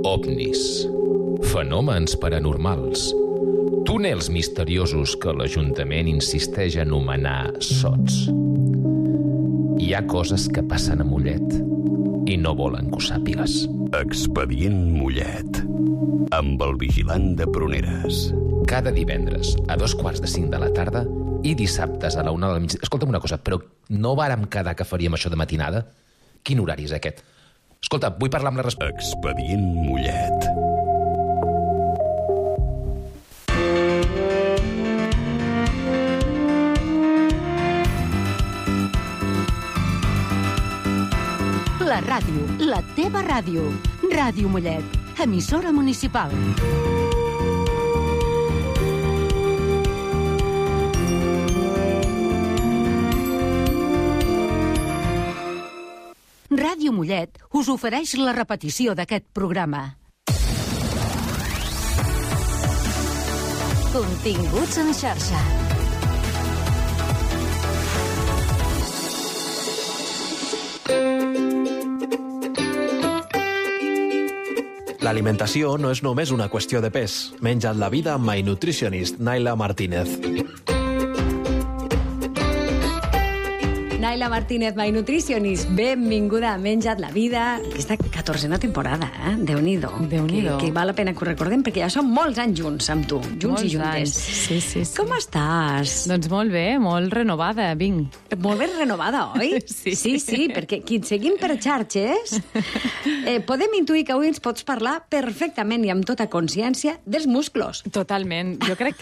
ovnis, fenòmens paranormals, túnels misteriosos que l'Ajuntament insisteix a anomenar sots. Hi ha coses que passen a Mollet i no volen que ho sàpigues. Expedient Mollet, amb el vigilant de Pruneres. Cada divendres a 4:45 de la tarda i dissabtes a la 1 del migdia. Escolta'm una cosa, però no vàrem quedar que faríem això de matinada? Quin horari és aquest? Escolta, vull parlar amb la Expedient Mollet. La ràdio, la teva ràdio. Ràdio Mollet, emissora municipal. Ràdio Mollet us ofereix la repetició d'aquest programa. Continguts en xarxa. L'alimentació no és només una qüestió de pes. Menja't la vida amb My Nutritionist, Naila Martínez. Naila Martínez, My Nutritionist, benvinguda a Menja't la vida. Aquesta 14a temporada, Déu-n'hi-do. Déu-n'hi-do. Que val la pena que ho recordem, perquè ja som molts anys junts amb tu, junts i juntes. Sí. Com estàs? Doncs molt bé, molt renovada, vinc. Molt ben renovada, oi? Sí, perquè qui et seguim per xarxes podem intuir que avui ens pots parlar perfectament i amb tota consciència dels musclos. Totalment. Jo crec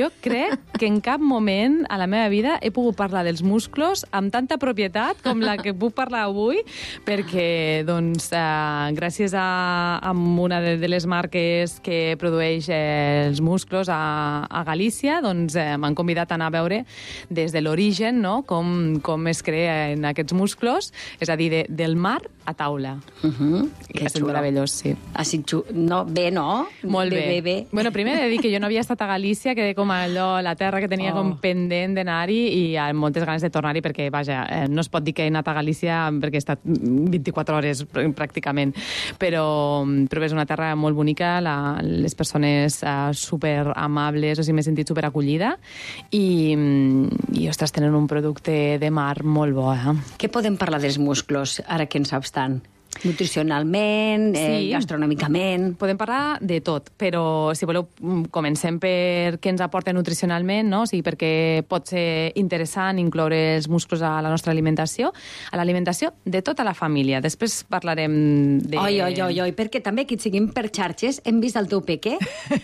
que en cap moment a la meva vida he pogut parlar dels musclos amb tanta propietat com la que puc parlar avui, perquè, doncs, gràcies a una de les marques que produeix els musclos a Galícia, doncs m'han convidat a anar a veure des de l'origen, no?, com es creen aquests musclos, és a dir, del mar a taula. Que xulo. Meravellós, sí. No, bé, no? Molt bé. Bé. Bueno, primer he de dir que jo no havia estat a Galícia, que com allò, la terra que tenia com pendent d'anar-hi i amb moltes ganes de tornar-hi, perquè, vaja, no es pot dir que he anat a Galícia perquè he estat 24 hores pràcticament, però és una terra molt bonica, les persones super amables, o sigui, m'he sentit super acollida i ostres, tenen un producte de mar molt bo. Què podem parlar dels musclos, ara que en saps tant? Nutricionalment, sí. Gastronòmicament... Podem parlar de tot, però si voleu comencem per què ens aporta nutricionalment, no? O sigui, perquè pot ser interessant incloure els musclos a la nostra alimentació, a l'alimentació de tota la família. Després parlarem de... Oi, perquè també que et seguim per xarxes hem vist el teu pequé.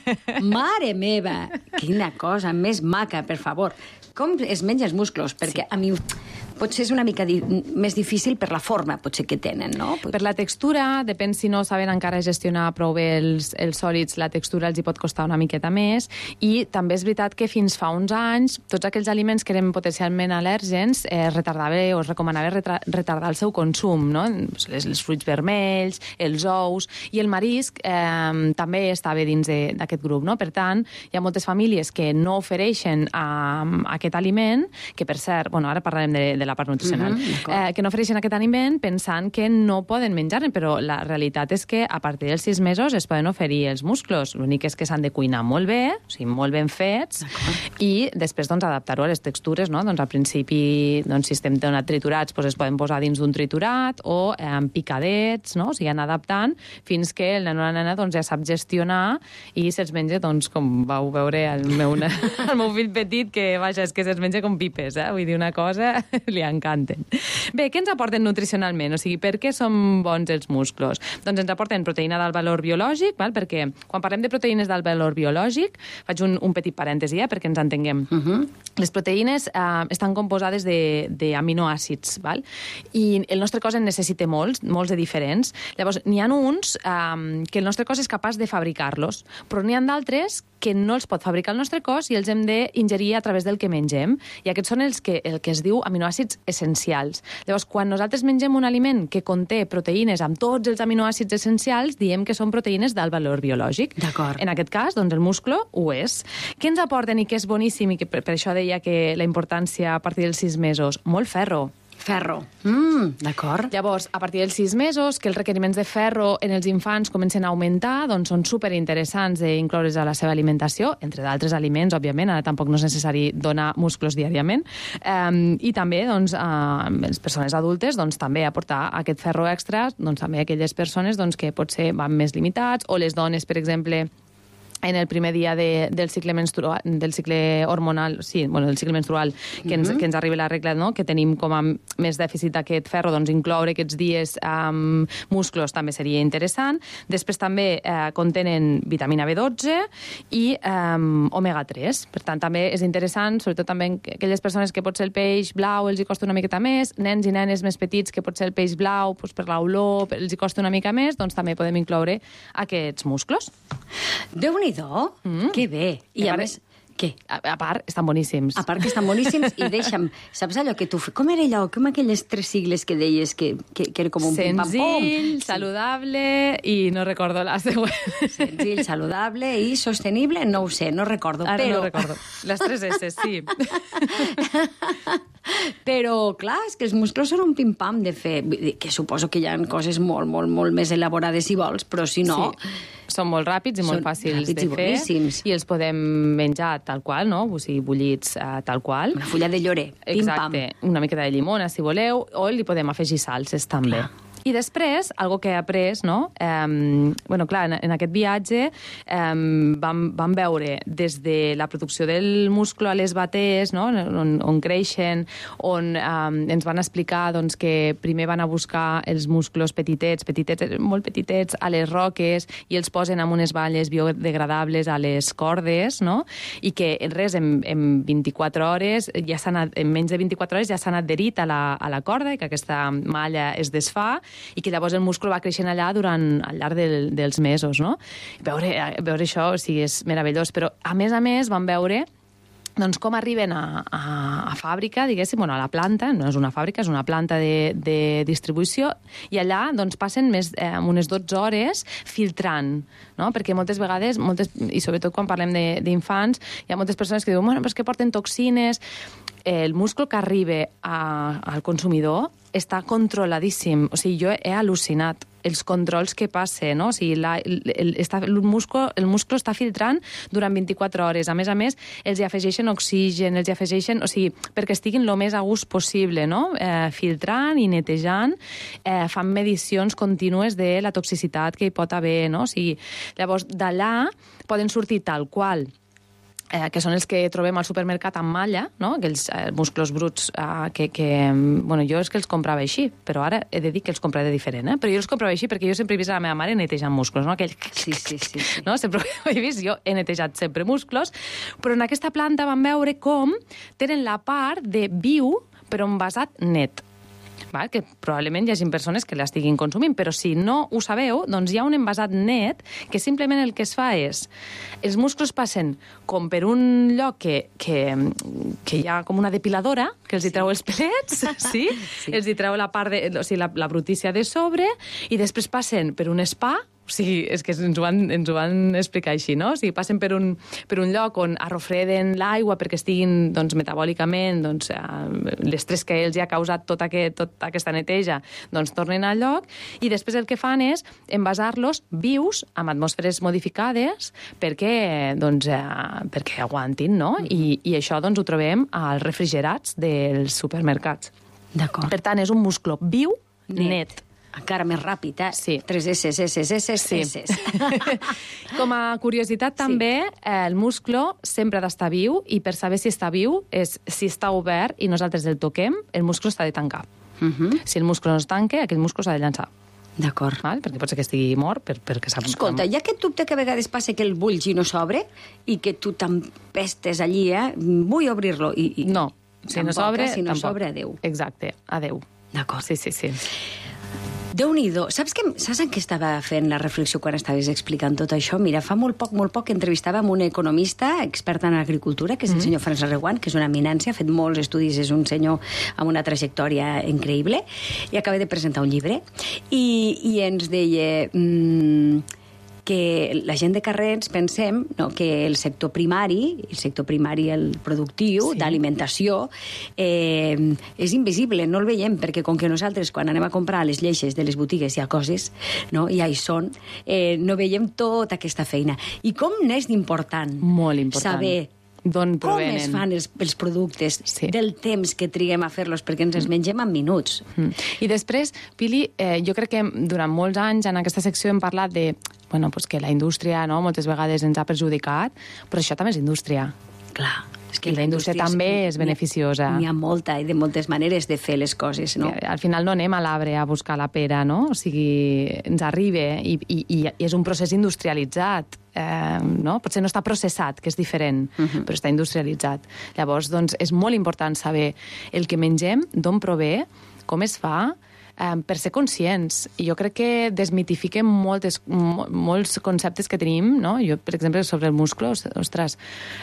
Mare meva, quina cosa més maca, per favor. Com es menja els musclos? Perquè a mi... potser és una mica més difícil per la forma, potser, que tenen, no? Per la textura, depèn si no saben encara gestionar prou bé els sòlids, la textura els hi pot costar una miqueta més, i també és veritat que fins fa uns anys tots aquells aliments que eren potencialment al·lèrgens es recomanava retardar el seu consum, no? Els fruits vermells, els ous, i el marisc també estava dins d'aquest grup, no? Per tant, hi ha moltes famílies que no ofereixen aquest aliment, que per cert, bueno, ara parlarem de la part nutricional, que no ofereixen aquest aliment pensant que no poden menjar-ne, però la realitat és que a partir dels 6 mesos es poden oferir els musclos. L'únic és que s'han de cuinar molt bé, o sigui, molt ben fets, i després, doncs, adaptar-ho a les textures, no? Doncs al principi, doncs, si estem triturats, doncs es poden posar dins d'un triturat o amb picadets, no? O sigui, anar adaptant fins que el nen o la nena, doncs, ja sap gestionar i se'ls menja, doncs, com vau veure el meu fill petit, que, vaja, és que se'ls menja com pipes, Vull dir, una cosa li encanten. Bé, què ens aporten nutricionalment? O sigui, per què són bons els musclos? Doncs ens aporten proteïna d'alt valor biològic, perquè quan parlem de proteïnes d'alt valor biològic, faig un petit parèntesi, perquè ens entenguem. Les proteïnes estan composades d'aminoàcids, i el nostre cos en necessita molts de diferents. Llavors, n'hi ha uns que el nostre cos és capaç de fabricar-los, però n'hi ha d'altres que no els pot fabricar el nostre cos i els hem d'ingerir a través del que mengem. I aquests són el que es diu aminoàcids essencials. Llavors, quan nosaltres mengem un aliment que conté proteïnes amb tots els aminoàcids essencials, diem que són proteïnes d'alt valor biològic. D'acord. En aquest cas, doncs, el musclo ho és. Què ens aporten i què és boníssim, i que per això deia que la importància a partir dels 6 mesos? Molt ferro. Ferro. D'acord. Llavors, a partir dels 6 mesos, que els requeriments de ferro en els infants comencen a augmentar, doncs són superinteressants d'incloure's a la seva alimentació, entre d'altres aliments, òbviament, ara tampoc no és necessari donar músculs diàriament, i també, doncs, les persones adultes, doncs, també aportar aquest ferro extra, doncs, també a aquelles persones doncs, que potser van més limitats, o les dones, per exemple, en el primer dia del cicle menstrual, del cicle hormonal, del cicle menstrual, que ens arriba la regla, no? Que tenim com a més dèficit d'aquest ferro, doncs incloure aquests dies musclos també seria interessant. Després també contenen vitamina B12 i omega-3. Per tant, també és interessant, sobretot també aquelles persones que potser el peix blau els hi costa una miqueta més, nens i nenes més petits que potser el peix blau, doncs per l'olor els hi costa una mica més, doncs també podem incloure aquests musclos. Déu-n'hi-do, que bé. I a més... Què? A part, estan boníssims. A part que estan boníssims, i deixa'm... Saps allò que tu... Com era allò? Com aquelles 3 sigles que deies que era com un pim-pam-pom? Senzill, saludable i no recordo la següent. Senzill, saludable i sostenible? No ho sé, no recordo. Ara no recordo. Les 3 S, sí. Però, clar, és que els musclos són un pim-pam de fer. Que suposo que hi ha coses molt, molt, molt més elaborades si vols, però si no... Sí. Són molt ràpids i molt fàcils de fer. I els podem menjar tal qual, no? O sigui, bullits tal qual. Una fulla de llorer. Exacte. Una miqueta de llimona, si voleu, o li podem afegir salses, també. Clar. I després, algo que he après, no? Clar, en aquest viatge vam veure des de la producció del musclo a les batees, no? On creixen, on ens van explicar doncs, que primer van a buscar els musclos petitets, molt petitets, a les roques i els posen amb unes balles biodegradables a les cordes, no? I que res, en 24 hores, en menys de 24 hores ja s'han adherit a la corda i que aquesta malla es desfà i que llavors el múscul va creixent allà al llarg dels mesos, no? Veure això, o sigui, és meravellós, però a més vam veure doncs com arriben a fàbrica, diguéssim, a la planta, no és una fàbrica, és una planta de distribució, i allà doncs, passen unes 12 hores filtrant, no? Perquè moltes vegades, i sobretot quan parlem d'infants, hi ha moltes persones que diuen, bueno, però és que porten toxines. El múscul que arriba al consumidor està controladíssim. O sigui, jo he al·lucinat els controls que passen, no? O sigui, el múscul està filtrant durant 24 hores. A més, els hi afegeixen oxigen, els hi afegeixen... O sigui, perquè estiguin el més a gust possible, no? Filtrant i netejant, fan medicions contínues de la toxicitat que hi pot haver, no? O sigui, llavors, d'allà poden sortir tal qual que són els que trobem al supermercat amb malla, no? Aquells musclos bruts bueno, jo és que els comprava així, però ara he de dir que els compraré diferent, però jo els comprava així perquè jo sempre he vist a la meva mare netejant musclos, no? Aquell... Sí. No? Sempre ho he vist, jo he netejat sempre musclos, però en aquesta planta vam veure com tenen la part de viu però envasat net. Que probablement hi hagi persones que l'estiguin consumint, però si no ho sabeu, doncs hi ha un envasat net que simplement el que es fa és... Els musclos passen com per un lloc que hi ha com una depiladora, que els hi treu els pelets, sí? Els hi treu la part la brutícia de sobre, i després passen per un spa. O sigui, és que ens ho van explicar així, no? O sigui, passen per un lloc on arrofreden l'aigua perquè estiguin, doncs, metabòlicament, doncs, l'estrès que els ha causat tota aquesta neteja, doncs, tornen al lloc, i després el que fan és envasar-los vius amb atmosferes modificades perquè aguantin, no? I això, doncs, ho trobem als refrigerats dels supermercats. D'acord. Per tant, és un musclo viu, net. Encara més ràpid, Sí. 3 S. Sí. Com a curiositat, també, el musclo sempre ha d'estar viu, i per saber si està viu és si està obert i nosaltres el toquem, el musclo s'ha de tancar. Si el musclo no es tanca, aquell musclo s'ha de llançar. D'acord. Perquè pot ser que estigui mort perquè s'ha... Escolta, hi ha aquest dubte que a vegades passa que el bulls i no s'obre i que tu t'empestes allí, vull obrir-lo. No, si no s'obre, si no s'obre, adéu. Exacte, adéu. D'acord. Sí. Déu-n'hi-do. Saps en què estava fent la reflexió quan estaves explicant tot això? Mira, fa molt poc entrevistàvem un economista expert en agricultura, que és el senyor Francesc Reguant, que és una eminència, ha fet molts estudis, és un senyor amb una trajectòria increïble, i acaba de presentar un llibre, i ens deia que la gent de carrer ens pensem, no, que el sector primari, el productiu, d'alimentació, és invisible, no el veiem, perquè com que nosaltres, quan anem a comprar a les lleixes de les botigues, hi ha coses, no? I ja hi són, no veiem tota aquesta feina. I com n'és d'important? Molt important. Saber com es fan els productes, del temps que triguem a fer-los, perquè ens els mengem en minuts. I després, Pili, jo crec que durant molts anys en aquesta secció hem parlat de que la indústria moltes vegades ens ha perjudicat, però això també és indústria. Clar. És que la indústria també és beneficiosa. N'hi ha molta i de moltes maneres de fer les coses, no? Al final no anem a l'arbre a buscar la pera, no? O sigui, ens arriba i és un procés industrialitzat. No? Potser no està processat, que és diferent, però està industrialitzat. Llavors, doncs, és molt important saber el que mengem, d'on prové, com es fa, per ser conscients. I jo crec que desmitifiquem molts conceptes que tenim, no? Jo, per exemple, sobre el musclo, ostres,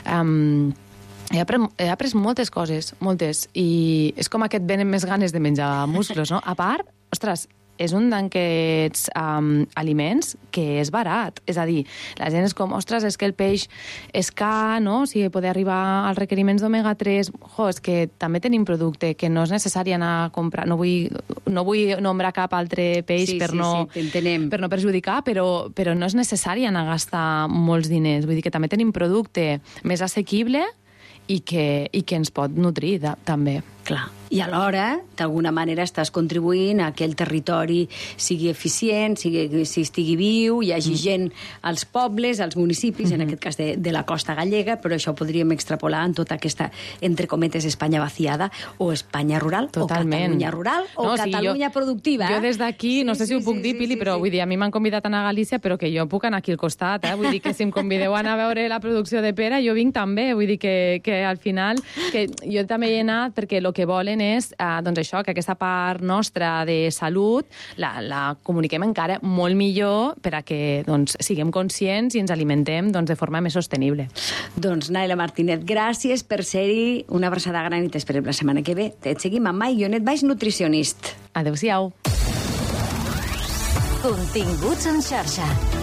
he après moltes coses, moltes, i és com que et venen més ganes de menjar musclos, no? A part, ostres, és un d'aquests aliments que és barat. És a dir, la gent és com, ostres, és que el peix és car, no? O sigui, poder arribar als requeriments d'omega-3. És que també tenim producte que no és necessari anar a comprar. No vull nombrar cap altre peix per no perjudicar, però no és necessari anar a gastar molts diners. Vull dir que també tenim producte més assequible i que ens pot nutrir també. Clar. I alhora, d'alguna manera, estàs contribuint a que el territori sigui eficient, estigui viu, hi hagi gent als pobles, als municipis, en aquest cas de la costa gallega, però això ho podríem extrapolar en tota aquesta, entre cometes, Espanya vaciada, o Espanya rural, totalment. O Catalunya rural, o Catalunya productiva. Jo des d'aquí, no sé si ho puc dir, Pili, però vull dir, a mi m'han convidat a anar a Galícia, però que jo puc anar aquí al costat, vull dir que si em convideu a anar a veure la producció de pera, jo vinc també, vull dir que al final, que jo també he anat perquè el que volen és, doncs això, que aquesta part nostra de salut la comuniquem encara molt millor per a que siguem conscients i ens alimentem de forma més sostenible. Doncs, Naila Martínez, gràcies per ser-hi. Una abraçada gran i t'esperem la setmana que ve. Et seguim amb My_Baix Nutricionist. Adéu-siau. Continguts en xarxa.